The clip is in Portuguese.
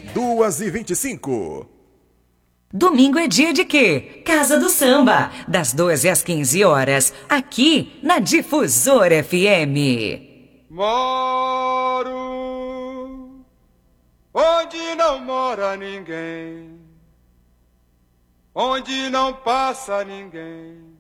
2h25. Domingo é dia de quê? Casa do Samba, das 12 às 15 horas, aqui na Difusora FM. Moro onde não mora ninguém, onde não passa ninguém.